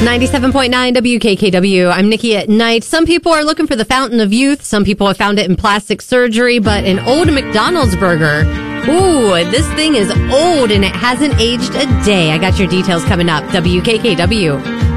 97.9 WKKW. I'm Nikki at night. Some people are looking for the fountain of youth. Some people have found it in plastic surgery, but an old McDonald's burger. Ooh, this thing is old and it hasn't aged a day. I got your details coming up. WKKW.